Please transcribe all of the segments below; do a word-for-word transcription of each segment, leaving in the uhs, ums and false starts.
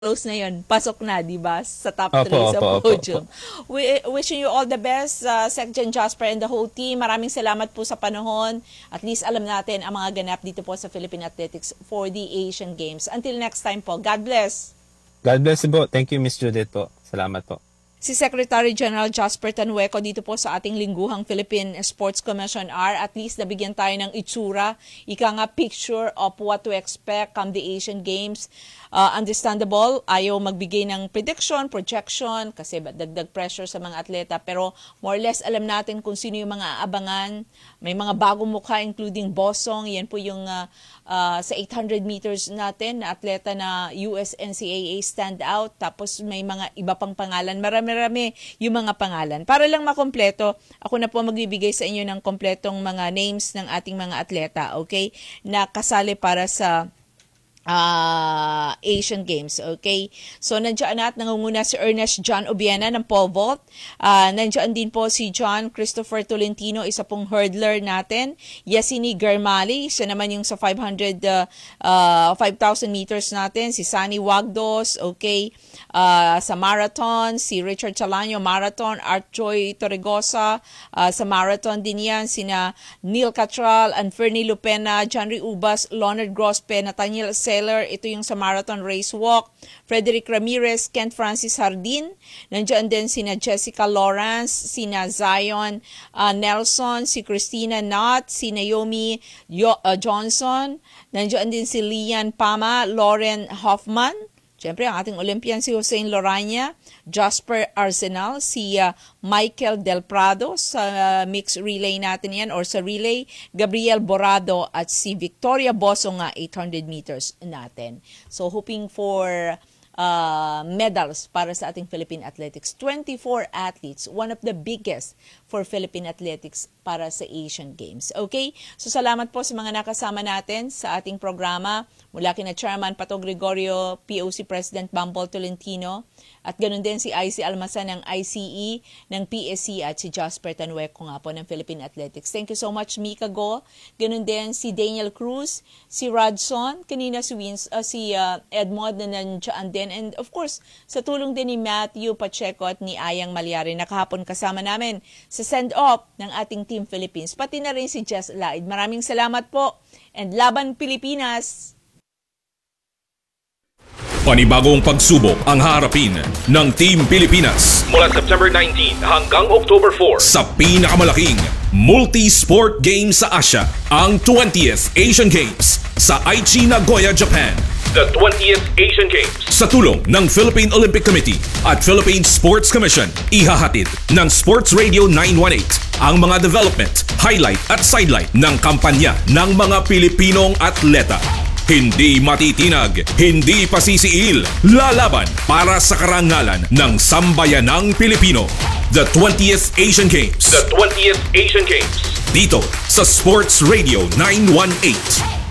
close na yun, pasok na, di ba? Sa top Opo, three sa opo, opo, podium. We, wishing you all the best, uh, Secgen Jasper and the whole team. Maraming salamat po sa panahon. At least alam natin ang mga ganap dito po sa Philippine Athletics for the Asian Games. Until next time po, God bless. God bless you po. Thank you, Miss Judith po. Salamat po. Si Secretary General Jasper Tanhueco dito po sa ating lingguhang Philippine Sports Commission R. At least nabigyan tayo ng itsura, ika nga picture of what to expect come the Asian Games. Uh, understandable, ayaw magbigay ng prediction, projection, kasi dagdag pressure sa mga atleta. Pero more or less alam natin kung sino yung mga aabangan. May mga bagong mukha including Bosong. Yan po yung uh, uh, sa eight hundred meters natin na atleta na U S N C A A stand out. Tapos may mga iba pang pangalan. Marami-rami yung mga pangalan. Para lang makompleto, ako na po magbibigay sa inyo ng kompletong mga names ng ating mga atleta, okay? Na kasali para sa Uh, Asian Games, okay? So, nandiyan at nangunguna si Ernest John Obiena ng pole vault. Uh, nandiyan din po si John Christopher Tolentino, isa pong hurdler natin. Yasini Garmali, siya naman yung sa five hundred, uh, uh, five thousand meters natin. Si Sani Wagdos, okay? Uh, sa marathon, si Richard Chalaño, marathon. Art Joy Torregosa, uh, sa marathon din yan. Sina Neil Catral, Anferni Lupena, Janry Ubas, Leonard Grospe, Nathaniel Seller, ito yung sa marathon race walk. Frederick Ramirez, Kent Francis Hardin. Nandiyan din sina Jessica Lawrence, sina Zion uh, Nelson, si Christina Knott, si Naomi Yo- uh, Johnson. Nandiyan din si Lian Pama, Lauren Hoffman. Siyempre, ang ating Olympian si Hussein Lorania, Jasper Arsenal, si uh, Michael Del Prado sa uh, mixed relay natin yan or sa relay, Gabriel Borado at si Victoria Bosong nga eight hundred meters natin. So hoping for uh, medals para sa ating Philippine Athletics. twenty-four athletes, one of the biggest for Philippine Athletics para sa Asian Games. Okay? So salamat po sa mga nakasama natin sa ating programa. Mula kina Chairman Pato Gregorio, P O C President Bambol Tolentino, at ganun din si I C Almasan ng I C E, ng P S C at si Jasper Tanhueco nga po ng Philippine Athletics. Thank you so much, Mika Go. Ganun din si Daniel Cruz, si Rodson, kanina si, Wins, uh, si uh, Edmond na nandiyan din. And of course, sa tulong din ni Matthew Pacheco at ni Ayang Malyari na kahapon kasama namin sa send-off ng ating Team Philippines. Pati na rin si Jess Laid. Maraming salamat po. And laban Pilipinas! Panibagong pagsubok ang haharapin ng Team Pilipinas mula September nineteenth hanggang October fourth sa pinakamalaking multi-sport game sa Asia, ang twentieth Asian Games sa Aichi, Nagoya, Japan. The twentieth Asian Games sa tulong ng Philippine Olympic Committee at Philippine Sports Commission, ihahatid ng Sports Radio nine one eight ang mga development, highlight at sidelight ng kampanya ng mga Pilipinong atleta. Hindi matitinag, hindi pasisiil, lalaban para sa karangalan ng sambayanang Pilipino. The twentieth Asian Games. The twentieth Asian Games. Dito sa Sports Radio nine one eight.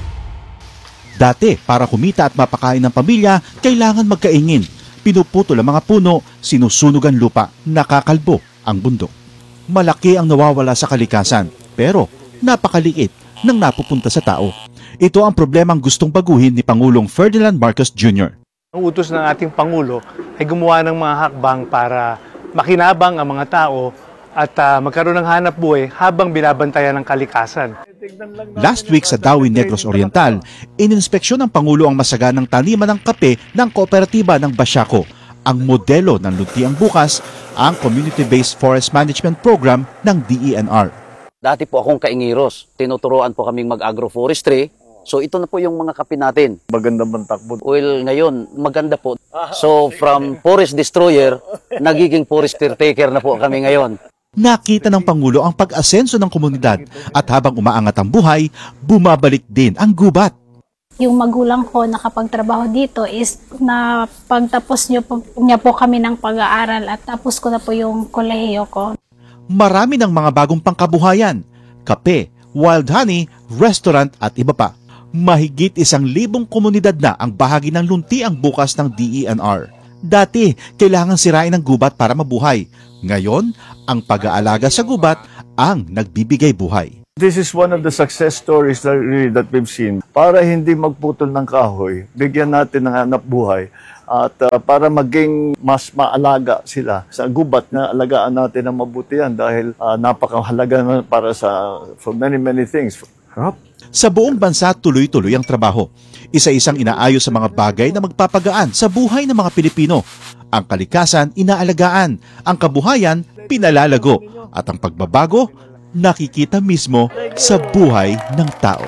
Dati, para kumita at mapakain ng pamilya, kailangan magkaingin. Pinuputol ang mga puno, sinusunog ang lupa, nakakalbo ang bundok. Malaki ang nawawala sa kalikasan, pero napakaliit nang napupunta sa tao. Ito ang problemang gustong baguhin ni Pangulong Ferdinand Marcos Junior Ang utos ng ating Pangulo ay gumawa ng mga hakbang para makinabang ang mga tao at uh, magkaroon ng hanap buhay habang binabantayan ng kalikasan. Last week sa Dawi Negros Oriental, ininspeksyon ng Pangulo ang masaganang taniman ng kape ng kooperatiba ng Basiaco. Ang modelo ng Luntiang Bukas, ang Community-Based Forest Management Program ng D E N R. Dati po akong kaingiros, tinuturoan po kaming mag-agroforestry. So ito na po yung mga kape natin. Maganda man takbo. Well, ngayon, maganda po. So from forest destroyer, nagiging forest caretaker na po kami ngayon. Nakita ng Pangulo ang pag-asenso ng komunidad at habang umaangat ang buhay, bumabalik din ang gubat. Yung magulang ko nakapagtrabaho dito is na pagtapos niyo po, niya po kami ng pag-aaral at tapos ko na po yung kolehiyo ko. Marami ng mga bagong pangkabuhayan, kape, wild honey, restaurant at iba pa. Mahigit isang libong komunidad na ang bahagi ng Luntiang Bukas ng D E N R. Dati, kailangan sirain ang gubat para mabuhay. Ngayon, ang pag-aalaga sa gubat ang nagbibigay buhay. This is one of the success stories that, really, that we've seen. Para hindi magputol ng kahoy, bigyan natin ng hanap buhay at uh, para maging mas maalaga sila sa gubat na alagaan natin ng mabuti yan dahil uh, napakahalaga na para sa for many many things. Huh? Sa buong bansa, tuloy-tuloy ang trabaho. Isa-isang inaayos sa mga bagay na magpapagaan sa buhay ng mga Pilipino. Ang kalikasan, inaalagaan. Ang kabuhayan, pinalalago. At ang pagbabago, nakikita mismo sa buhay ng tao.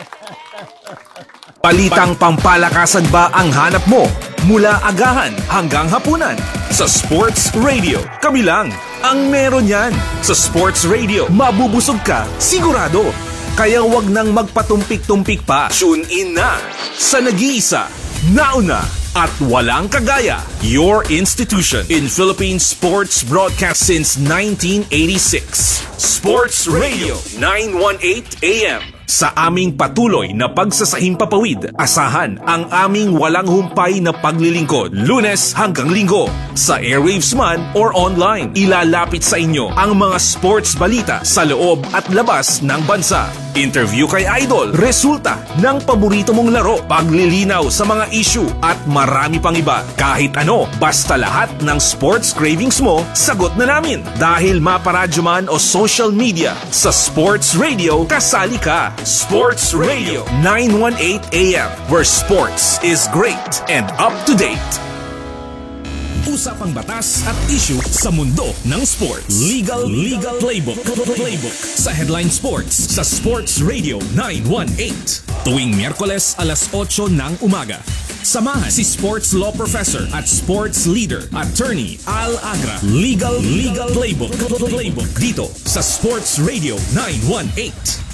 Palitang pampalakasan ba ang hanap mo? Mula agahan hanggang hapunan. Sa Sports Radio, kami lang ang meron yan. Sa Sports Radio, mabubusog ka, sigurado. Kaya wag nang magpatumpik-tumpik pa. Tune in na sa nag-iisa, nauna, at walang kagaya. Your institution in Philippine sports broadcast since nineteen eighty-six. Sports Radio nine eighteen A M. Sa aming patuloy na pagsasahimpapawid, asahan ang aming walang humpay na paglilingkod, Lunes hanggang Linggo. Sa airwaves man or online, ilalapit sa inyo ang mga sports balita sa loob at labas ng bansa. Interview kay Idol, resulta ng paborito mong laro, paglilinaw sa mga issue at marami pang iba. Kahit ano, basta lahat ng sports cravings mo, sagot na namin. Dahil maparadyo man o social media, sa Sports Radio, kasali ka. Sports Radio nine eighteen A M, where sports is great and up to date. Usapang batas at issue sa mundo ng sports. Legal Legal Playbook Playbook sa Headline Sports sa Sports Radio nine eighteen. Tuwing Miyerkules alas otso ng umaga. Samahan si sports law professor at sports leader, Attorney Al Agra. Legal Legal Playbook Playbook dito sa Sports Radio nine eighteen.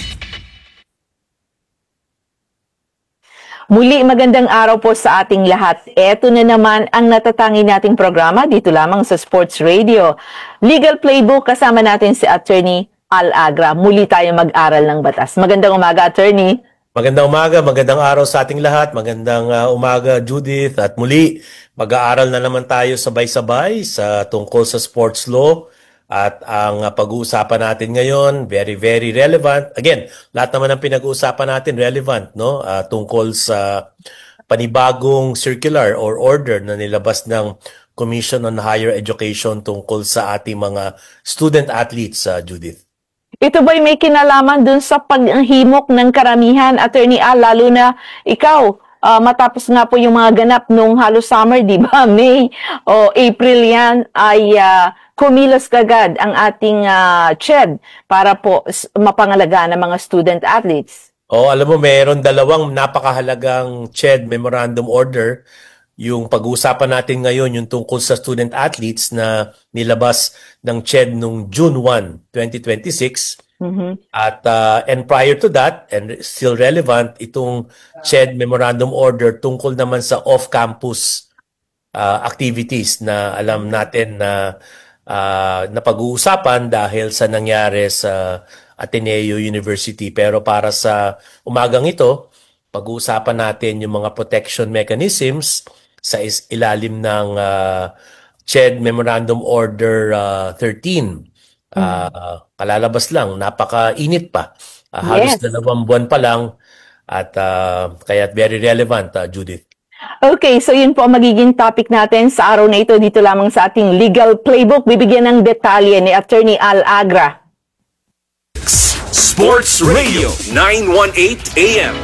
Muli, magandang araw po sa ating lahat. Ito na naman ang natatangi nating programa dito lamang sa Sports Radio. Legal Playbook, kasama natin si Attorney Al Agra. Muli tayo mag-aral ng batas. Magandang umaga, Attorney. Magandang umaga, magandang araw sa ating lahat. Magandang uh, umaga, Judith. At muli, mag-aaral na naman tayo sabay-sabay sa tungkol sa sports law. At ang uh, pag-uusapan natin ngayon, very, very relevant. Again, lahat naman ng pinag-uusapan natin relevant, no? Uh, tungkol sa panibagong circular or order na nilabas ng Commission on Higher Education tungkol sa ating mga student-athletes, uh, Judith. Ito ba'y may kinalaman dun sa paghimok ng karamihan, Attorney Al, lalo na ikaw, uh, matapos nga po yung mga ganap nung halos summer, di ba? May o April yan ay uh, kumilos kagad ang ating uh, C H E D para po mapangalagaan ng mga student athletes. Oh, alam mo, mayroon dalawang napakahalagang C H E D Memorandum Order. Yung pag-uusapan natin ngayon, yung tungkol sa student athletes na nilabas ng C H E D noong June first, twenty twenty-six. Mm-hmm. At uh, and prior to that, and still relevant, itong C H E D Memorandum Order tungkol naman sa off-campus uh, activities na alam natin na uh, napag-uusapan dahil sa nangyari sa Ateneo University. Pero para sa umagang ito, pag-uusapan natin yung mga protection mechanisms sa is ilalim ng uh, C H E D Memorandum Order uh, thirteen. Uh, kalalabas lang, napaka-init pa. Uh, halos yes. dalawang buwan pa lang at uh, kaya very relevant, uh, Judith. Okay, so yun po ang magiging topic natin sa araw na ito dito lamang sa ating Legal Playbook. Bibigyan ng detalye ni Attorney Al Agra. Sports Radio nine eighteen A M.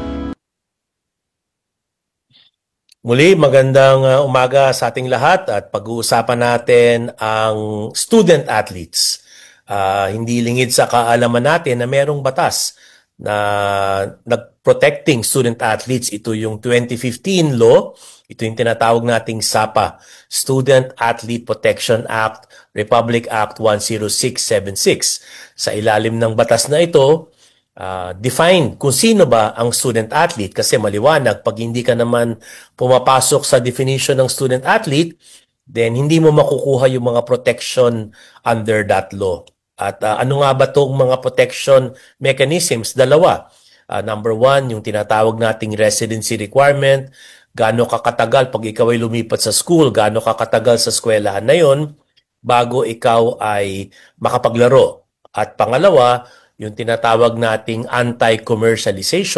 Muli, magandang uh, umaga sa ating lahat at pag-uusapan natin ang student athletes. Uh, hindi lingid sa kaalaman natin na merong batas na nag-protecting student athletes. Ito yung twenty fifteen law. Ito yung tinatawag nating S A P A, Student Athlete Protection Act, Republic Act one oh six seventy-six. Sa ilalim ng batas na ito, uh, define kung sino ba ang student athlete kasi maliwanag pag hindi ka naman pumapasok sa definition ng student athlete, then hindi mo makukuha yung mga protection under that law. At uh, ano nga ba itong mga protection mechanisms? Dalawa. Uh, number one, yung tinatawag nating residency requirement. Gaano ka katagal pag ikaw ay lumipat sa school, gaano ka katagal sa eskwelahan na yon bago ikaw ay makapaglaro. At pangalawa, yung tinatawag nating anti-commercialization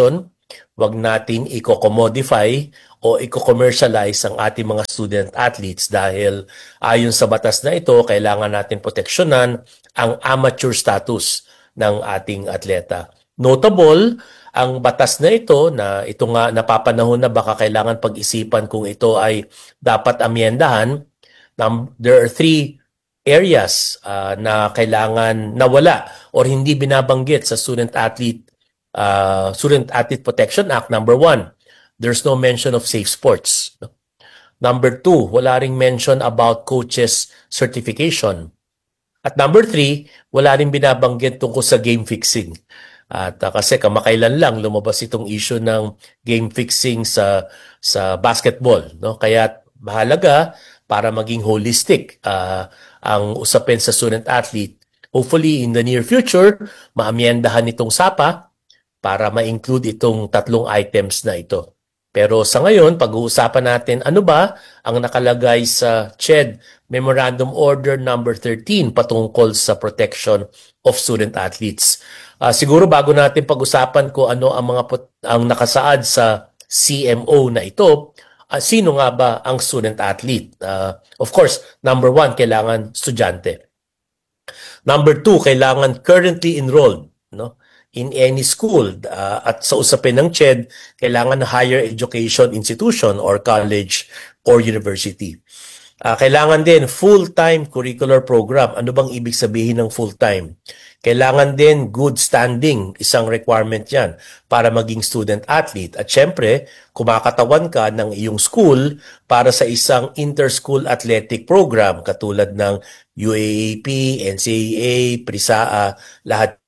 Wag natin i-commodify o i-commercialize ang ating mga student athletes dahil ayon sa batas na ito, kailangan natin proteksyonan ang amateur status ng ating atleta. Notable, ang batas na ito na ito nga napapanahon na baka kailangan pag-isipan kung ito ay dapat amyendahan. There are three areas uh, na kailangan nawala or hindi binabanggit sa Student Athlete Uh, Student Athlete Protection Act. Number one, there's no mention of safe sports. Number two, wala ring mention about coaches certification. At number three, wala rin binabanggit tungkol sa game fixing. At uh, kasi kamakailan lang lumabas itong issue ng game fixing sa sa basketball, no? Kaya mahalaga para maging holistic uh, ang usapin sa student athlete. Hopefully in the near future, maamyendahan itong S A P A para ma-include itong tatlong items na ito. Pero sa ngayon, pag-uusapan natin ano ba ang nakalagay sa C H E D Memorandum Order number thirteen patungkol sa protection of student athletes. Uh, siguro bago natin pag-usapan ko ano ang mga ang nakasaad sa C M O na ito, uh, sino nga ba ang student athlete? Uh, of course, number one, kailangan estudyante. Number two, kailangan currently enrolled, no? In any school, uh, at sa usapin ng C H E D, kailangan higher education institution or college or university. Uh, kailangan din full-time curricular program. Ano bang ibig sabihin ng full-time? Kailangan din good standing, isang requirement yan para maging student athlete. At syempre, kumakatawan ka ng iyong school para sa isang inter-school athletic program katulad ng U A A P, N C A A, PRISAA, lahat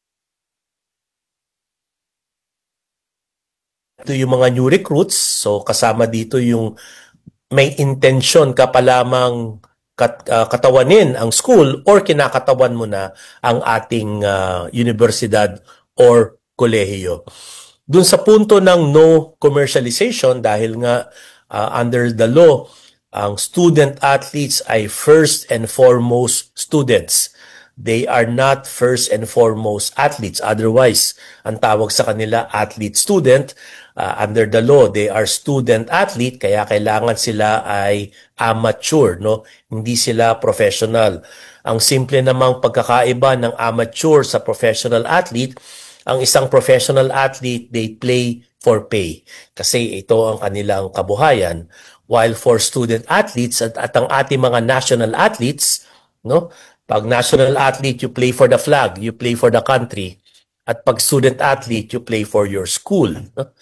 ito yung mga new recruits, so kasama dito yung may intention ka pa lamang kat, uh, katawanin ang school or kinakatawan mo na ang ating uh, universidad or kolehiyo. Dun sa punto ng no commercialization, dahil nga uh, under the law, ang student athletes ay first and foremost students. They are not first and foremost athletes. Otherwise, ang tawag sa kanila athlete-student. Uh, under the law, they are student-athlete, kaya kailangan sila ay amateur, no? Hindi sila professional. Ang simple namang pagkakaiba ng amateur sa professional athlete, ang isang professional athlete, they play for pay. Kasi ito ang kanilang kabuhayan. While for student athletes at, at ang ating mga national athletes, no? Pag national athlete, you play for the flag, you play for the country. At pag student athlete, you play for your school.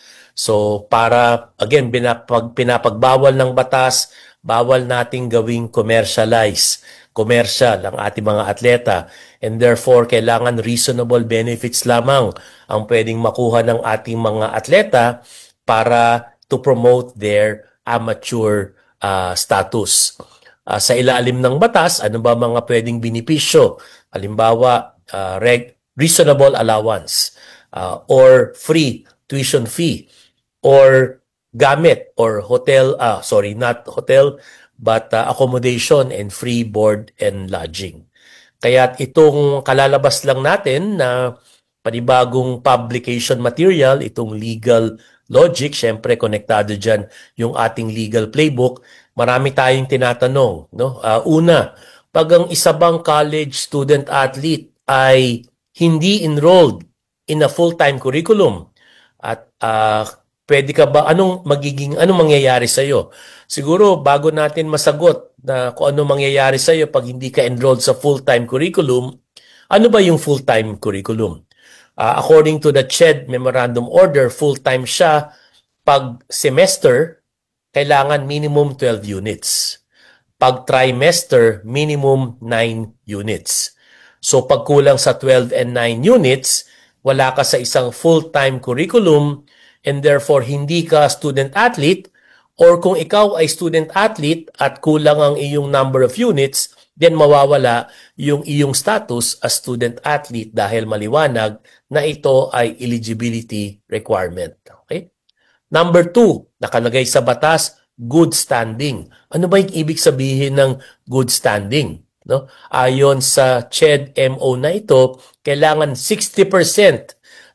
So para, again, pinapag, pinapagbawal ng batas, bawal nating gawing commercialize, commercial ang ating mga atleta. And therefore, kailangan reasonable benefits lamang ang pwedeng makuha ng ating mga atleta para to promote their amateur uh, status. Uh, sa ilalim ng batas, ano ba mga pwedeng benepisyo? Halimbawa, uh, reg- reasonable allowance uh, or free tuition fee or gamit or hotel, uh, sorry, not hotel, but uh, accommodation and free board and lodging. Kaya itong kalalabas lang natin na panibagong publication material, itong legal logic, syempre konektado dyan yung ating legal playbook. Marami tayong tinatanong, no? Uh, una, pag ang isa bang college student athlete ay hindi enrolled in a full-time curriculum at uh, pwede ka ba, anong magiging, anong mangyayari sa iyo? Siguro bago natin masagot na kung ano mangyayari sa iyo pag hindi ka enrolled sa full-time curriculum, ano ba yung full-time curriculum? Uh, according to the C H E D Memorandum Order, full-time siya pag semester, kailangan minimum twelve units. Pag trimester, minimum nine units. So pag kulang sa twelve and nine units, wala ka sa isang full-time curriculum and therefore hindi ka student-athlete, or kung ikaw ay student-athlete at kulang ang iyong number of units, then mawawala yung iyong status as student-athlete dahil maliwanag na ito ay eligibility requirement. Okay? Number two, nakalagay sa batas, good standing. Ano ba yung ibig sabihin ng good standing? No? Ayon sa C H E D M O na ito, kailangan sixty percent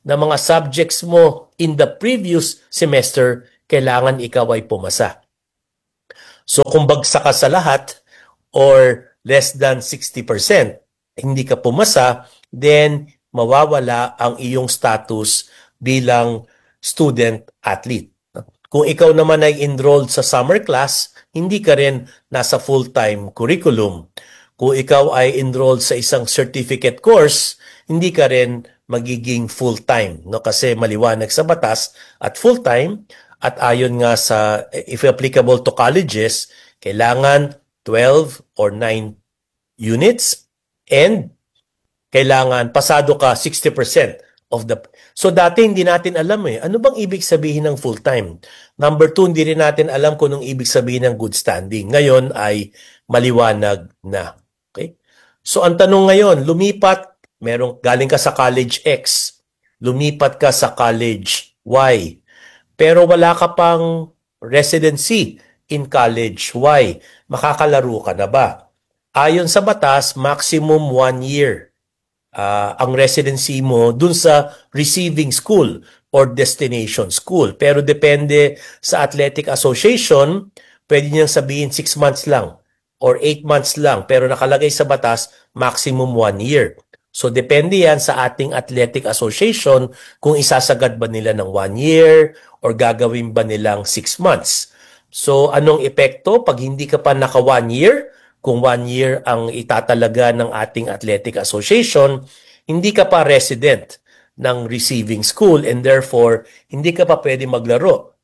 na mga subjects mo in the previous semester, kailangan ikaw ay pumasa. So kung bagsak ka sa lahat or less than sixty percent, hindi ka pumasa, then mawawala ang iyong status bilang student athlete. Kung ikaw naman ay enrolled sa summer class, hindi ka rin nasa full-time curriculum. Kung ikaw ay enrolled sa isang certificate course, hindi ka rin magiging full-time, no? Kasi maliwanag sa batas at full-time, at ayon nga sa, if applicable to colleges, kailangan twelve or nine units and kailangan pasado ka sixty percent of the... So dati hindi natin alam eh, ano bang ibig sabihin ng full-time? Number two, hindi rin natin alam kung anong ibig sabihin ng good standing. Ngayon ay maliwanag na. Okay? So ang tanong ngayon, lumipat, merong, galing ka sa college X, lumipat ka sa college Y, pero wala ka pang residency in college Y, makakalaro ka na ba? Ayon sa batas, maximum one year. Uh, ang residency mo dun sa receiving school or destination school. Pero depende sa athletic association, pwede niyang sabihin six months lang or eight months lang. Pero nakalagay sa batas, maximum one year. So depende yan sa ating athletic association kung isasagad ba nila ng one year or gagawin ba nilang six months. So anong epekto pag hindi ka pa naka one year? Kung one year ang itatalaga ng ating athletic association, hindi ka pa resident ng receiving school and therefore hindi ka pa pwede maglaro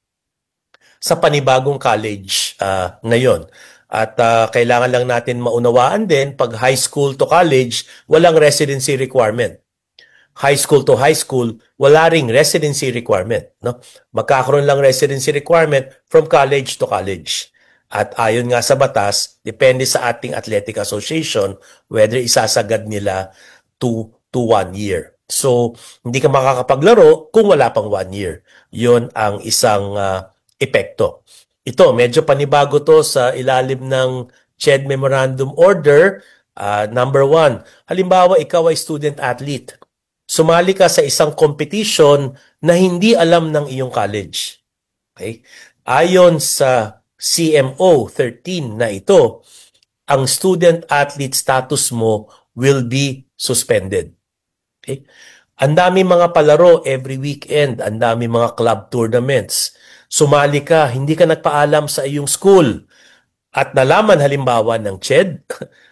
sa panibagong college uh, ngayon. At uh, kailangan lang natin maunawaan din, pag high school to college, walang residency requirement. High school to high school, wala ring residency requirement. No? Magkakaroon lang residency requirement from college to college. At ayon nga sa batas, depende sa ating athletic association whether isasagad nila to, to one year. So, hindi ka makakapaglaro kung wala pang one year. Yon ang isang uh, epekto. Ito, medyo panibago to sa ilalim ng C H E D Memorandum Order. Uh, number one, halimbawa ikaw ay student athlete. Sumali ka sa isang competition na hindi alam ng iyong college. Okay? Ayon sa C M O thirteen na ito, ang student athlete status mo will be suspended. Okay? Ang dami mga palaro every weekend, ang dami mga club tournaments. Sumali ka, hindi ka nagpaalam sa iyong school at nalaman halimbawa ng C H E D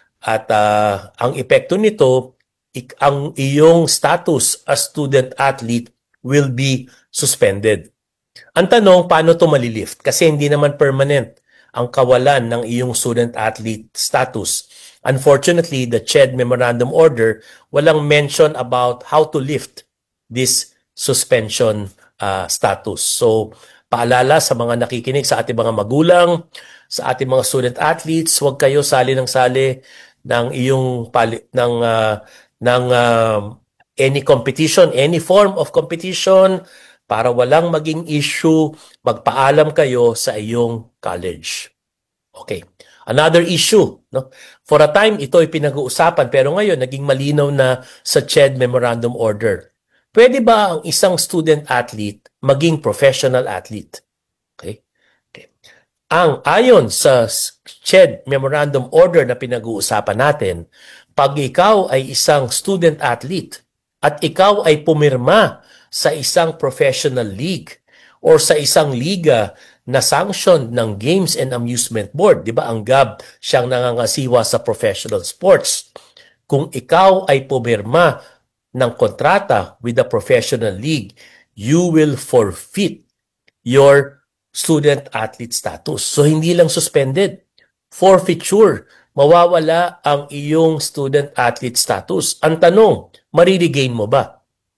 at uh, ang epekto nito, ik- ang iyong status as student athlete will be suspended. Ang tanong, paano ito malilift? Kasi hindi naman permanent ang kawalan ng iyong student-athlete status. Unfortunately, the C H E D Memorandum Order walang mention about how to lift this suspension uh, status. So, paalala sa mga nakikinig, sa ating mga magulang, sa ating mga student-athletes, huwag kayo sali ng sali ng iyong pali- ng, uh, ng uh, any competition, any form of competition, para walang maging issue, magpaalam kayo sa iyong college. Okay. Another issue, no? For a time, ito ay pinag-uusapan, pero ngayon, naging malinaw na sa C H E D Memorandum Order. Pwede ba ang isang student-athlete maging professional athlete? Okay. Okay. Ang ayon sa C H E D Memorandum Order na pinag-uusapan natin, pag ikaw ay isang student-athlete at ikaw ay pumirma sa isang professional league or sa isang liga na sanctioned ng Games and Amusement Board, di ba? Ang G A B siyang nangangasiwa sa professional sports. Kung ikaw ay pumirma ng kontrata with a professional league, you will forfeit your student-athlete status. So, hindi lang suspended. Forfeiture. Mawawala ang iyong student-athlete status. Ang tanong, mariregain mo ba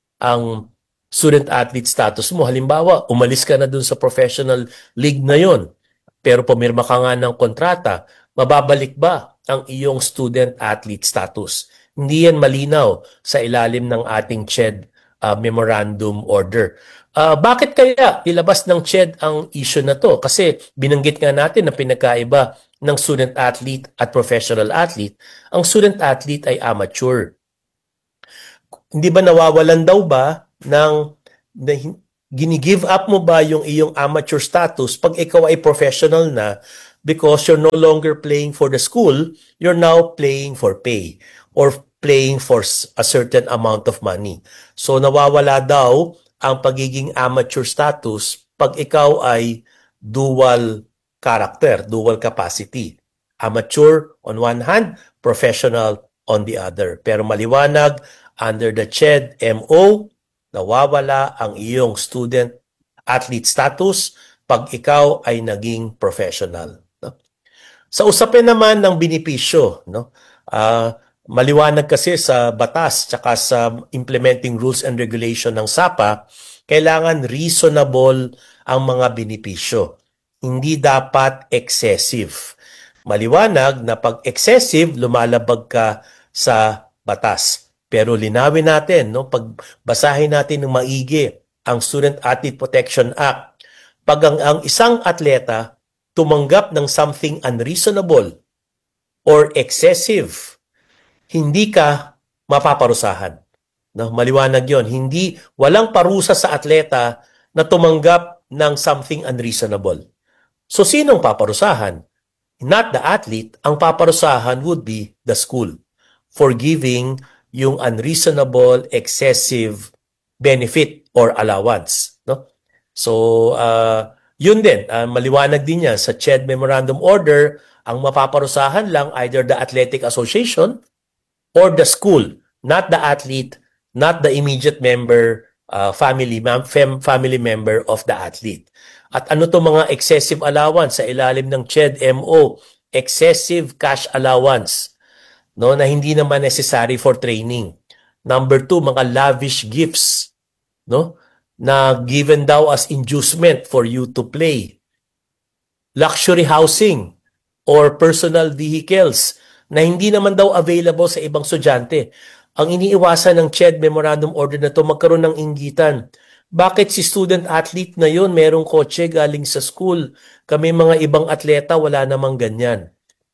ang student-athlete status mo? Halimbawa, umalis ka na dun sa professional league na yon, pero pumirma ka nga ng kontrata, mababalik ba ang iyong student-athlete status? Hindi yan malinaw sa ilalim ng ating C H E D uh, Memorandum Order. Uh, bakit kaya ilabas ng C H E D ang issue na to? Kasi binanggit nga natin na pinagkaiba ng student-athlete at professional athlete. Ang student-athlete ay amateur. Hindi ba nawawalan daw ba ng, na, hin- gini-give up mo ba yung iyong amateur status pag ikaw ay professional na because you're no longer playing for the school, you're now playing for pay or playing for s- a certain amount of money. So nawawala daw ang pagiging amateur status pag ikaw ay dual character, dual capacity. Amateur on one hand, professional on the other. Pero maliwanag, under the C H E D M O, nawawala ang iyong student athlete status pag ikaw ay naging professional. No? Sa usapin naman ng benepisyo, no? Ah, maliwanag kasi sa batas tsaka sa implementing rules and regulation ng S A P A, kailangan reasonable ang mga benepisyo. Hindi dapat excessive. Maliwanag na pag excessive, lumalabag ka sa batas. Pero linawin natin, no, pag basahin natin ng maigi ang Student Athlete Protection Act, pag ang, ang isang atleta tumanggap ng something unreasonable or excessive, hindi ka mapaparusahan. No, maliwanag yon. Hindi, walang parusa sa atleta na tumanggap ng something unreasonable. So, sinong paparusahan? Not the athlete. Ang paparusahan would be the school for giving yung unreasonable, excessive benefit or allowance. No? So, uh, yun din. Uh, maliwanag din yan sa C H E D Memorandum Order, ang mapaparusahan lang either the Athletic Association or the school, not the athlete, not the immediate member, uh, family, fam, family member of the athlete. At ano to mga excessive allowance sa ilalim ng C H E D M O? Excessive cash allowance, no, na hindi naman necessary for training. Number two, mga lavish gifts, no, na given daw as inducement for you to play. Luxury housing or personal vehicles na hindi naman daw available sa ibang estudyante. Ang iniiwasan ng C H E D Memorandum Order na to magkaroon ng inggitan. Bakit si student athlete na yon merong kotse galing sa school? Kami mga ibang atleta wala namang ganyan.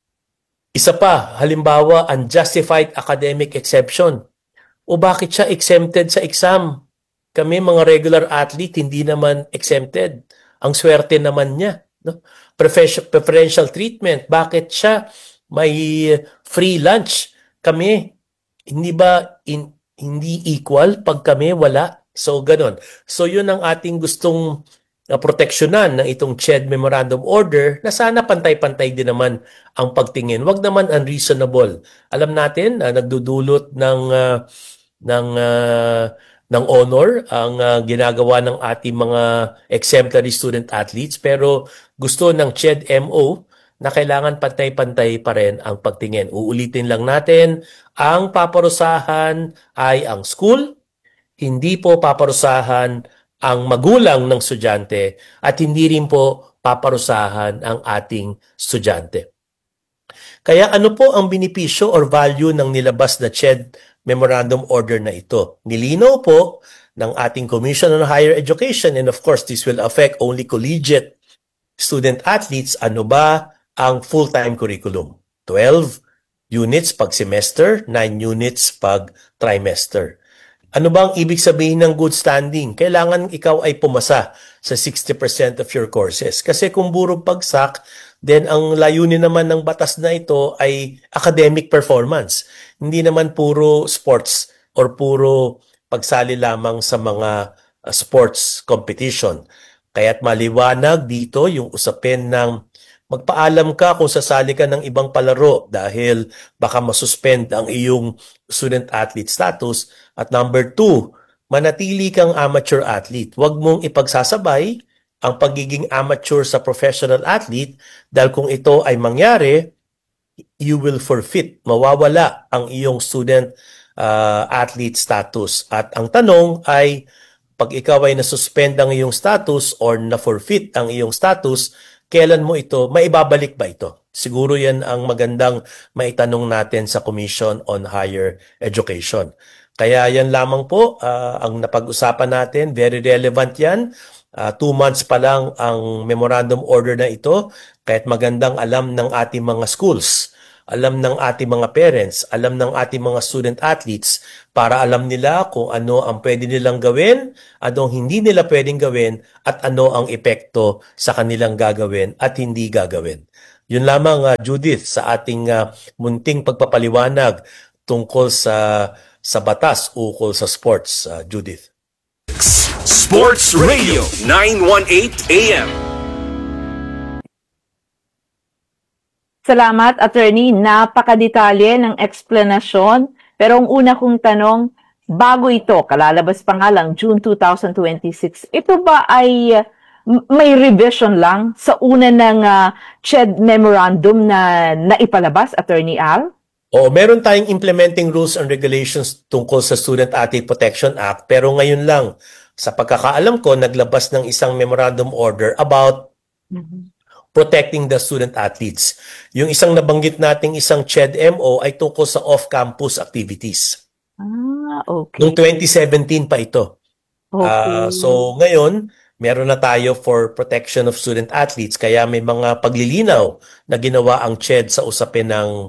Isa pa, halimbawa, unjustified academic exception. O bakit siya exempted sa exam? Kami mga regular athlete hindi naman exempted. Ang swerte naman niya. No? Preferential treatment. Bakit siya may free lunch? Kami, hindi ba in, hindi equal pag kami wala? So, ganun. So, yun ang ating gustong uh, proteksyonan ng itong C H E D Memorandum Order na sana pantay-pantay din naman ang pagtingin. Wag naman unreasonable. Alam natin, uh, nagdudulot ng, uh, ng, uh, ng honor ang uh, ginagawa ng ating mga exemplary student athletes, pero gusto ng C H E D M O na kailangan pantay-pantay pa rin ang pagtingin. Uulitin lang natin, ang paparusahan ay ang school, hindi po paparusahan ang magulang ng estudyante at hindi rin po paparusahan ang ating estudyante. Kaya ano po ang benepisyo or value ng nilabas na C H E D Memorandum Order na ito? Nilinaw po ng ating Commission on Higher Education, and of course this will affect only collegiate student athletes. Ano ba ang full-time curriculum? twelve units pag semester, nine units pag trimester. Ano bang ibig sabihin ng good standing? Kailangan ikaw ay pumasa sa sixty percent of your courses. Kasi kung burong pagsak, then ang layunin naman ng batas na ito ay academic performance. Hindi naman puro sports or puro pagsali lamang sa mga uh, sports competition. Kaya't maliwanag dito yung usapin ng magpaalam ka kung sasali ka ng ibang palaro dahil baka masuspend ang iyong student athlete status. At number two, manatili kang amateur athlete. Huwag mong ipagsasabay ang pagiging amateur sa professional athlete dahil kung ito ay mangyari, you will forfeit, mawawala ang iyong student uh, athlete status. At ang tanong ay, pag ikaw ay nasuspend ang iyong status or na-forfeit ang iyong status, kailan mo ito, maibabalik ba ito? Siguro yan ang magandang maitanong natin sa Commission on Higher Education. Kaya yan lamang po uh, ang napag-usapan natin. Very relevant yan. Uh, two months pa lang ang memorandum order na ito. Kaya't magandang alam ng ating mga schools alam ng ating mga parents, alam ng ating mga student athletes para alam nila kung ano ang pwede nilang gawin, ano ang hindi nila pwedeng gawin, at ano ang epekto sa kanilang gagawin at hindi gagawin. Yun lamang, uh, Judith, sa ating uh, munting pagpapaliwanag tungkol sa sa batas ukol sa sports, uh, Judith. Sports Radio nine eighteen A M. Salamat, Attorney. Napakadetalye ng explanasyon. Pero ang una kong tanong, bago ito, kalalabas pa nga lang, June twenty twenty-six, ito ba ay uh, may revision lang sa una ng uh, C H E D memorandum na naipalabas, Attorney Al? Oo, meron tayong implementing rules and regulations tungkol sa Student Athlete Protection Act, pero ngayon lang, sa pagkakaalam ko, naglabas ng isang memorandum order about mm-hmm. protecting the student athletes. Yung isang nabanggit nating isang C H E D M O ay tungkol sa off-campus activities. Ah, okay. Noong twenty seventeen pa ito. Okay. Uh, so ngayon, meron na tayo for protection of student athletes, kaya may mga paglilinaw na ginawa ang C H E D sa usapin ng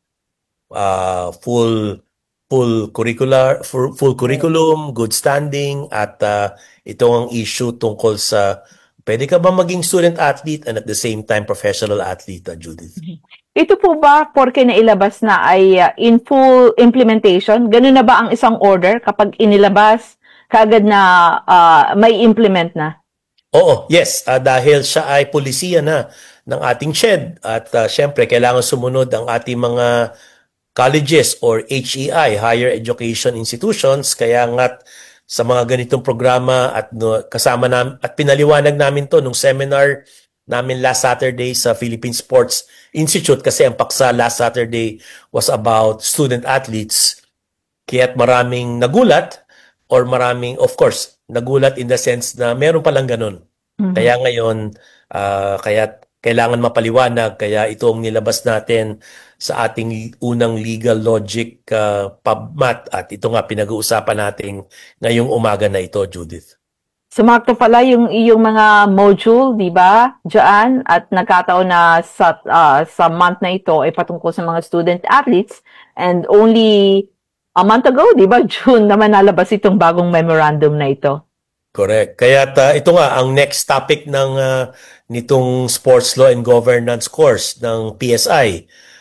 uh, full full curricular full, full curriculum, good standing, at uh, ito ang issue tungkol sa pwede ka ba maging student athlete and at the same time professional athlete, uh, Judith? Ito po ba, porke nailabas na ay uh, in full implementation? Ganun na ba ang isang order kapag inilabas, kagad na uh, may implement na? Oo, yes. Uh, dahil siya ay polisiya na ng ating C H E D. At uh, syempre, kailangan sumunod ang ating mga colleges or H E I, Higher Education Institutions. Kaya nga't sa mga ganitong programa at no, kasama namin at pinaliwanag namin to nung seminar namin last Saturday sa Philippine Sports Institute, kasi ang paksa last Saturday was about student athletes. Kaya't maraming nagulat, or maraming, of course, nagulat in the sense na meron palang ganun. Mm-hmm. Kaya ngayon, uh, kaya kailangan mapaliwanag, kaya ito ang nilabas natin sa ating unang legal logic uh, PubMat, at ito nga pinag-uusapan natin ngayong umaga na ito, Judith. Sumakto pala yung iyong mga module, di ba, Diyan, at nagkataon na sa, uh, sa month na ito ay patungkol sa mga student athletes, and only a month ago, di ba, June, naman nalabas itong bagong memorandum na ito. Correct. Kaya uh, ito nga ang next topic ng uh, nitong Sports Law and Governance course ng P S I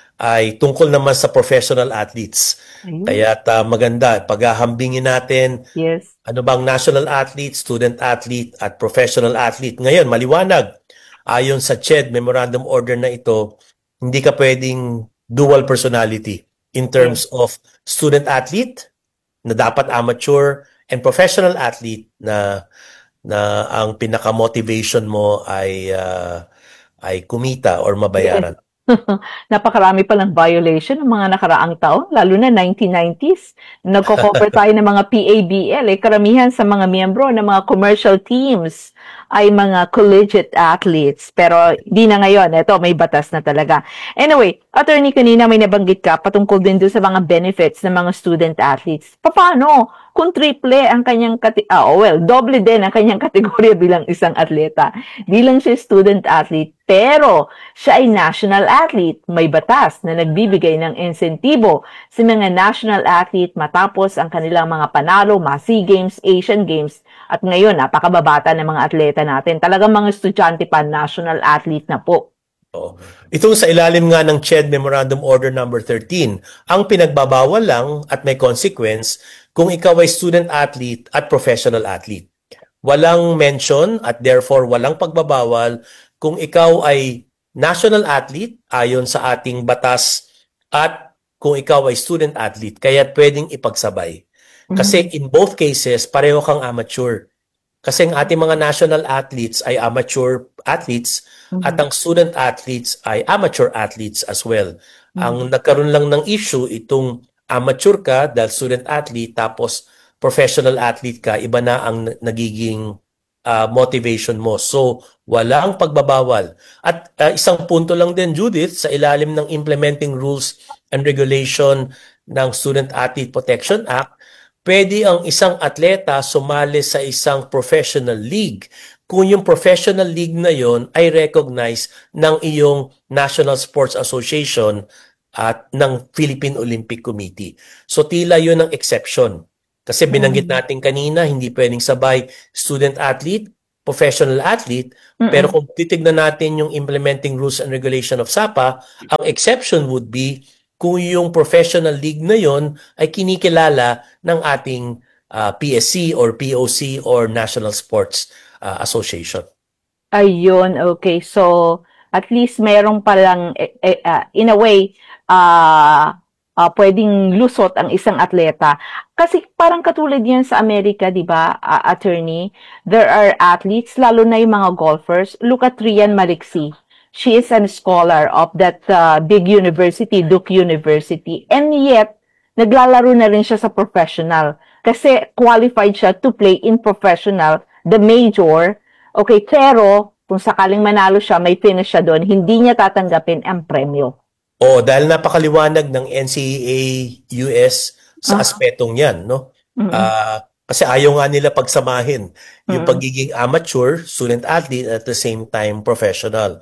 ay tungkol naman sa professional athletes. Ayun. Kaya uh, maganda, paghahambingin natin yes. ano bang national athlete, student athlete, at professional athlete. Ngayon, maliwanag, ayon sa C H E D memorandum order na ito, hindi ka pwedeng dual personality in terms yes. of student athlete na dapat amateur and professional athlete na na ang pinaka-motivation mo ay uh, ay kumita or mabayaran. Yes. Napakarami palang violation ng mga nakaraang taon, lalo na nineteen nineties. Nagko-cover tayo ng mga P A B L. Eh, karamihan sa mga miyembro ng mga commercial teams ay mga collegiate athletes. Pero di na ngayon. Ito, may batas na talaga. Anyway, attorney, kanina may nabanggit ka patungkol din doon sa mga benefits ng mga student athletes. Paano kung triple ang kanyang kati ah, oh, well, doble din ang kanyang kategorya bilang isang atleta? Di lang siya student athlete, pero siya ay national athlete. May batas na nagbibigay ng insentibo sa mga national athlete matapos ang kanilang mga panalo, mga SEA Games, Asian Games, at ngayon, napakababata ng mga atleta natin. Talagang mga estudyante pa, national athlete na po. Oh. Itong sa ilalim nga ng C H E D Memorandum Order number thirteen, ang pinagbabawal lang at may consequence kung ikaw ay student athlete at professional athlete. Walang mention at therefore walang pagbabawal kung ikaw ay national athlete ayon sa ating batas at kung ikaw ay student athlete. Kaya pwedeng ipagsabay. Kasi in both cases, pareho kang amateur. Kasi ang ating mga national athletes ay amateur athletes mm-hmm. at ang student athletes ay amateur athletes as well. Mm-hmm. Ang nagkaroon lang ng issue, itong amateur ka dahil student athlete tapos professional athlete ka, iba na ang nagiging uh, motivation mo. So, walang pagbabawal. At uh, isang punto lang din, Judith, sa ilalim ng Implementing Rules and Regulation ng Student Athlete Protection Act, pwede ang isang atleta sumali sa isang professional league kung yung professional league na yon ay recognized ng iyong National Sports Association at ng Philippine Olympic Committee. So tila yun ang exception. Kasi binanggit natin kanina, hindi pwedeng sabay student athlete, professional athlete, Mm-mm. pero kung titignan natin yung implementing rules and regulation of SAPA, ang exception would be kung yung professional league na yon ay kinikilala ng ating uh, P S C or P O C or National Sports uh, Association. Ayun, okay. So, at least merong palang, eh, eh, uh, in a way, uh, uh, pwedeng lusot ang isang atleta. Kasi parang katulad yan sa Amerika, di ba, uh, attorney? There are athletes, lalo na yung mga golfers. Look at Rian Maliksi. She is a scholar of that uh, big university, Duke University. And yet, naglalaro na rin siya sa professional. Kasi qualified siya to play in professional, the major. Okay, pero kung sakaling manalo siya, may finish siya doon, hindi niya tatanggapin ang premyo. Oh, dahil napakaliwanag ng N C A A U S sa Ah. aspetong yan, no? Mm-mm. Ah, kasi ayaw nga nila pagsamahin yung Mm-mm. pagiging amateur, student athlete, at the same time professional.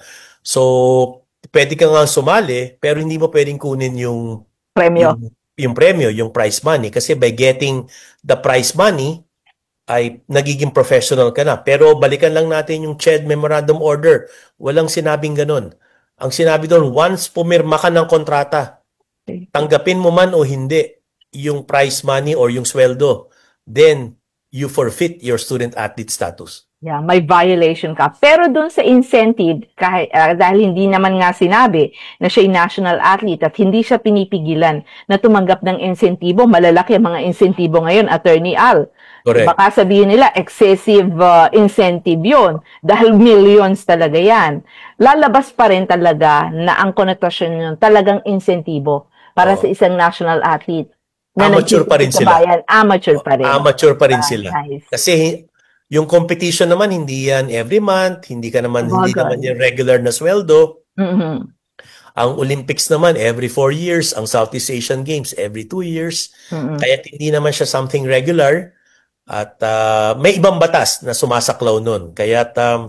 So, pwede ka nga sumali, pero hindi mo pwedeng kunin yung Premyo. yung, yung premyo, yung prize money. Kasi by getting the prize money, ay nagiging professional ka na. Pero balikan lang natin yung C H E D Memorandum Order. Walang sinabing ganun. Ang sinabi doon, once pumirma ka ng kontrata, tanggapin mo man o hindi yung prize money or yung sweldo, then you forfeit your student athlete status. Yeah, may violation ka. Pero doon sa incentive, kahit, ah, dahil hindi naman nga sinabi na siya national athlete at hindi siya pinipigilan na tumanggap ng insentibo, malalaki ang mga insentibo ngayon, Attorney Al. Correct. Baka sabihin nila, excessive uh, incentive yun dahil millions talaga yan. Lalabas pa rin talaga na ang konotasyon yun talagang insentibo para Oo. sa isang national athlete. Na Amateur pa rin nagtitinda sa sila. bayan. Amateur pa rin. Amateur pa rin Ah, sila. nice. Kasi yung competition naman, hindi yan every month, hindi ka naman, hindi Bagay. naman yung regular na sweldo. Mhm. Ang Olympics naman, every four years. Ang Southeast Asian Games, every two years. Mhm. Kaya hindi naman siya something regular. At ah, may ibang batas na sumasaklaw nun. Kaya um,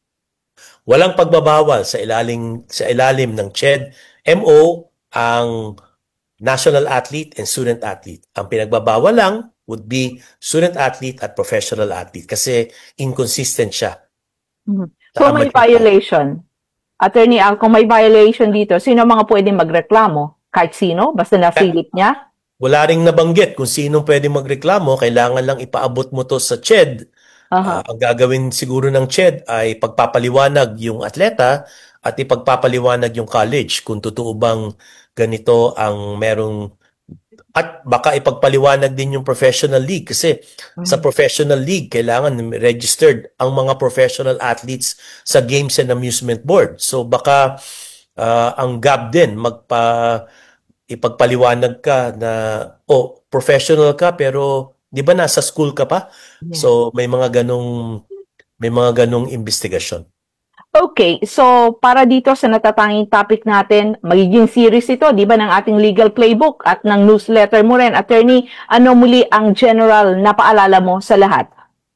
walang pagbabawal sa ilalim, sa ilalim ng C H E D M O ang national athlete and student athlete. Ang pinagbabawal lang would be student athlete at professional athlete kasi inconsistent siya. Mhm. Sa So may amateur. violation. Attorney Al, kung may violation dito, sino mga pwedeng magreklamo? Kahit sino? Basta nasilip niya? Wala ring nabanggit kung sino pwede magreklamo, kailangan lang ipaabot mo to sa C H E D. Aha. Ah, ang gagawin siguro ng C H E D ay pagpapaliwanag yung atleta at ipagpapaliwanag yung college kung totoo bang ganito ang merong, at baka ipagpaliwanag din yung professional league kasi sa professional league kailangan registered ang mga professional athletes sa Games and Amusement Board. So baka ah, ang G A B din magpa ipagpaliwanag ka na oh, professional ka pero 'di ba nasa school ka pa? Yeah. So may mga ganong may mga ganong investigasyon. Okay, so para dito sa natatanging topic natin, magiging series ito, di ba, ng ating legal playbook at ng newsletter mo rin. Attorney, ano muli ang general na paalala mo sa lahat?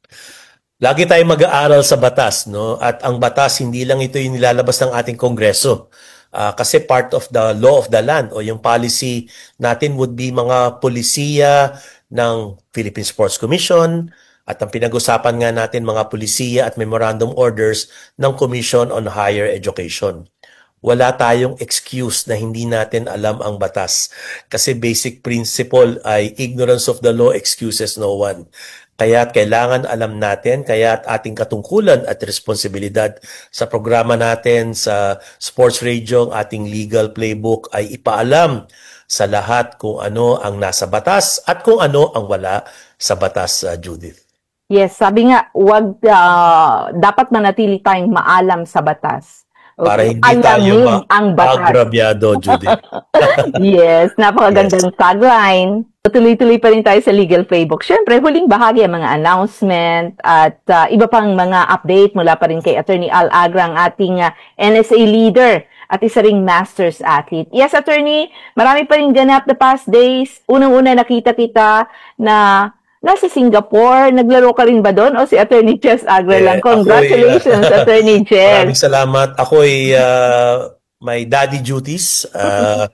Lagi tayong mag-aaral sa batas, no? At ang batas hindi lang ito yung nilalabas ng ating Kongreso. Ah, kasi part of the law of the land o yung policy natin would be mga polisiya ng Philippine Sports Commission at ang pinag-usapan nga natin mga polisiya at memorandum orders ng Commission on Higher Education. Wala tayong excuse na hindi natin alam ang batas kasi basic principle ay ignorance of the law excuses no one. Kaya kailangan alam natin, kaya ating katungkulan at responsibilidad sa programa natin sa Sports Radio, ang ating legal playbook ay ipaalam sa lahat kung ano ang nasa batas at kung ano ang wala sa batas, uh, Judith. Yes, sabi nga, wag, ah, dapat manatili tayong maalam sa batas. Para Okay, hindi tayo alamin ang batas. ma-agrabyado, Judith. Yes, napakagandang tagline. Tuloy-tuloy pa rin tayo sa legal playbook. Siyempre, huling bahagi ang mga announcement at uh, iba pang mga update mula pa rin kay Attorney Al Agra, ang ating uh, N S A leader at isa ring Masters athlete. Yes, Attorney, marami pa rin ganap the past days. Unang-una nakita kita na nasa Singapore. Naglaro ka rin ba doon? O si Attorney Jess Agra Eh, lang? ako'y, Congratulations, uh, Attorney Jess. Maraming salamat. Ako'y uh, may daddy duties. Uh,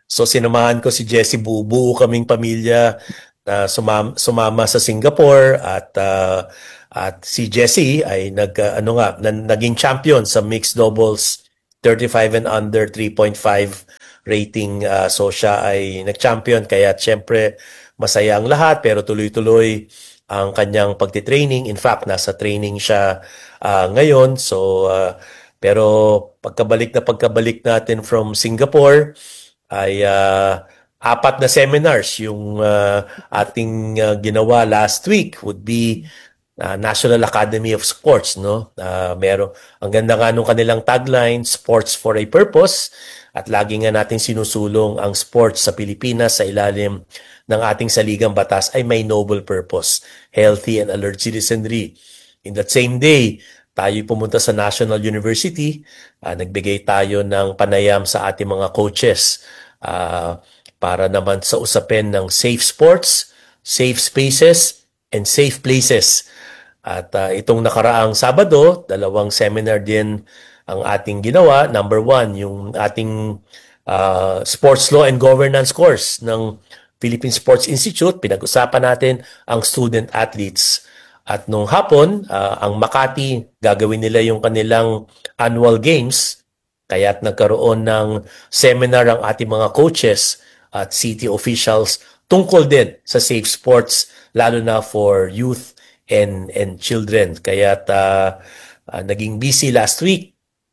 So sinamahan ko si Jessie, bubuo kaming pamilya na sumama, sumama sa Singapore at uh, at si Jessie ay nag uh, ano nga na, naging champion sa mixed doubles thirty-five and under three point five rating. Uh, so siya ay nag-champion, kaya syempre masaya ang lahat, pero tuloy-tuloy ang kanyang pagtitraining. In fact, nasa training siya uh, ngayon. So, uh, pero pagkabalik na pagkabalik natin from Singapore, ay uh, apat na seminars yung uh, ating uh, ginawa last week would be uh, National Academy of Sports, no? Uh, meron, ang ganda nga nung kanilang tagline, Sports for a Purpose. At lagi nga natin sinusulong ang sports sa Pilipinas sa ilalim ng ating saligang batas ay may noble purpose, healthy and alert citizenry. In that same day, tayo pumunta sa National University, uh, nagbigay tayo ng panayam sa ating mga coaches uh, para naman sa usapin ng safe sports, safe spaces, and safe places. At uh, itong nakaraang Sabado, dalawang seminar din ang ating ginawa. Number one, yung ating uh, Sports Law and Governance course ng Philippine Sports Institute. Pinag-usapan natin ang student athletes. At nung hapon, uh, ang Makati, gagawin nila yung kanilang annual games. Kaya't nagkaroon ng seminar ang ating mga coaches at city officials tungkol din sa safe sports, lalo na for youth and and children. Kaya't uh, uh, naging busy last week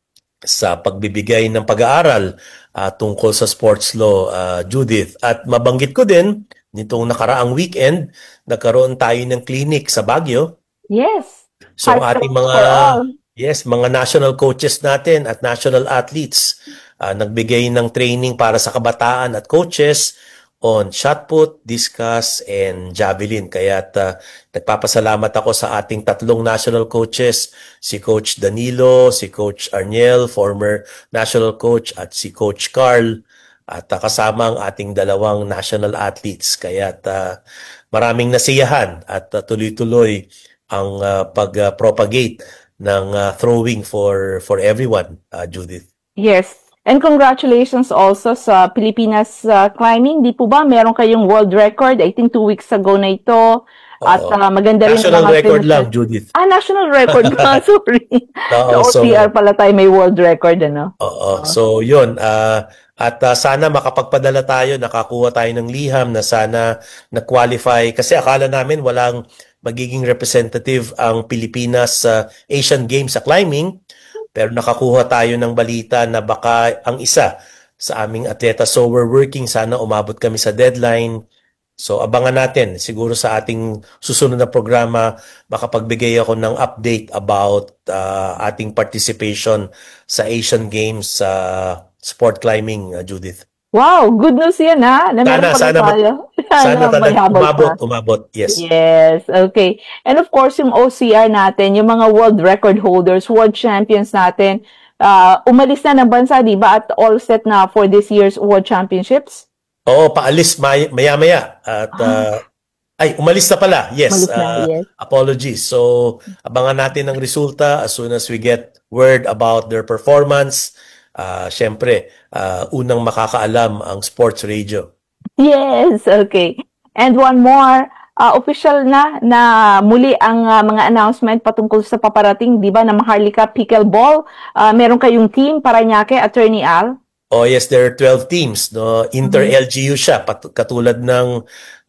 sa pagbibigay ng pag-aaral uh, tungkol sa sports law, uh, Judith. At mabanggit ko din, nitong nakaraang weekend, nagkaroon tayo ng clinic sa Baguio. Yes. So Heart ating for mga all. yes, mga national coaches natin at national athletes uh, nagbigay ng training para sa kabataan at coaches on shot put, discus, and javelin. Kaya uh, nagpapasalamat ako sa ating tatlong national coaches, si Coach Danilo, si Coach Arniel, former national coach, at si Coach Carl, at uh, kasama ang ating dalawang national athletes. Kaya uh, maraming nasiyahan at uh, tuloy-tuloy ang uh, pag-propagate ng uh, throwing for for everyone, uh, Judith. Yes. And congratulations also sa Pilipinas uh, Climbing. Di po ba meron kayong world record? I think two weeks ago na ito. At Oo. uh, maganda rin National mga record finishes. lang, Judith. Ah, national record ka. Sorry. Oo, Sa O C R pala tayo may world record, ano? Oo. So, yun. Uh, at uh, sana makapagpadala tayo, nakakuha tayo ng liham na sana na-qualify. Kasi akala namin walang magiging representative ang Pilipinas sa Asian Games sa climbing. Pero nakakuha tayo ng balita na baka ang isa sa aming atleta. So we're working, sana umabot kami sa deadline. So abangan natin, siguro sa ating susunod na programa, makapagbigay ako ng update about uh, ating participation sa Asian Games sa uh, sport climbing, uh, Judith. Wow, good news yan ha. Na meron Sana, pala sana, tayo. sana may talaga habol umabot, pa. umabot. Yes. Yes, okay. And of course, yung O C R natin, yung mga world record holders, world champions natin, uh, umalis na ng bansa, di ba? At all set na for this year's World Championships? Oo, paalis may- maya-maya. At, uh, ay, umalis na pala. Yes. Umalis na, uh, yes. Apologies. So, abangan natin ang resulta as soon as we get word about their performance. Uh, Siyempre, uh, unang makakaalam ang sports radio. Yes, okay. And one more, uh, official na na muli ang uh, mga announcement patungkol sa paparating, di ba, na Maharlika Pickleball. Uh, meron kayong team, Parañaque, Attorney Al? Oh yes, there are twelve teams. No? Inter-L G U siya, pat- katulad ng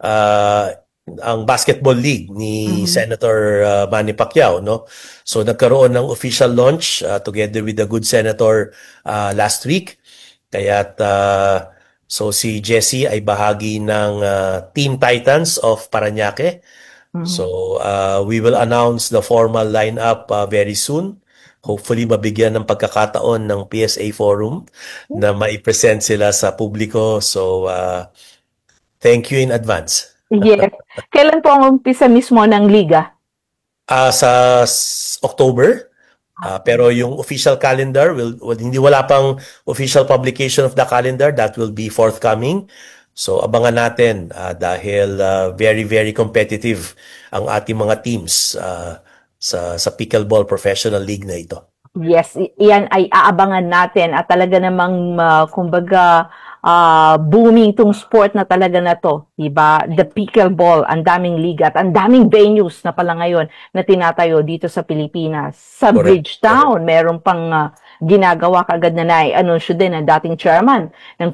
uh, ang basketball league ni Mhm. Senator uh, Manny Pacquiao, no? So nagkaroon ng official launch uh, together with the good senator uh, last week. Kaya't uh, so si Jessie ay bahagi ng uh, Team Titans of Parañaque. Mhm. So uh, we will announce the formal lineup uh, very soon. Hopefully mabigyan ng pagkakataon ng P S A Forum na mai-present sila sa publiko. So uh, thank you in advance. Yes. Kailan po ang umpisa mismo ng liga? Ah, sa s- October. Ah, pero yung official calendar will, will hindi wala pang official publication of the calendar, that will be forthcoming. So abangan natin ah, dahil ah, very very competitive ang ating mga teams ah, sa sa Pickleball Professional League na ito. Yes, i- iyan ay aabangan natin at talaga namang uh, kumbaga ah, booming tong sport na talaga na to, diba? The pickleball, ang daming liga at ang daming venues na pala ngayon na tinatayo dito sa Pilipinas. Sa Correct. Bridgetown, meron pang ah, ginagawa kagad na nai-anunsyo din ang dating chairman ng